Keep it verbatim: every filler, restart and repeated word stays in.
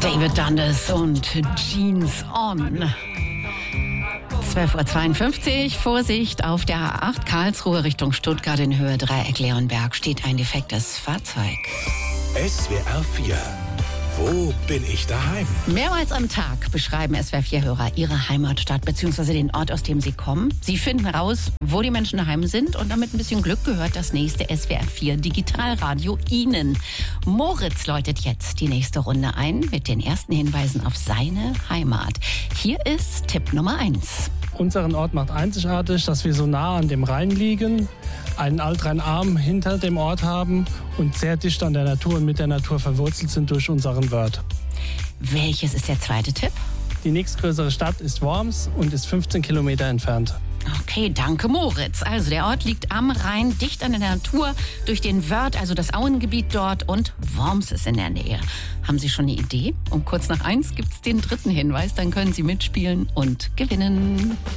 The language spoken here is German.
David Dundas und Jeans On. zwölf Uhr zweiundfünfzig, Vorsicht, auf der A acht Karlsruhe Richtung Stuttgart in Höhe Dreieck Leonberg steht ein defektes Fahrzeug. S W R vier. Wo bin ich daheim? Mehrmals am Tag beschreiben S W R vier Hörer ihre Heimatstadt bzw. den Ort, aus dem sie kommen. Sie finden raus, wo die Menschen daheim sind, und damit ein bisschen Glück gehört das nächste S W R vier Digitalradio Ihnen. Moritz läutet jetzt die nächste Runde ein mit den ersten Hinweisen auf seine Heimat. Hier ist Tipp Nummer eins. Unseren Ort macht einzigartig, dass wir so nah an dem Rhein liegen, einen Altrheinarm hinter dem Ort haben und sehr dicht an der Natur und mit der Natur verwurzelt sind durch unseren Wörth. Welches ist der zweite Tipp? Die nächstgrößere Stadt ist Worms und ist fünfzehn Kilometer entfernt. Okay, danke Moritz. Also der Ort liegt am Rhein, dicht an der Natur, durch den Wörth, also das Auengebiet dort, und Worms ist in der Nähe. Haben Sie schon eine Idee? Um kurz nach eins gibt es den dritten Hinweis, dann können Sie mitspielen und gewinnen.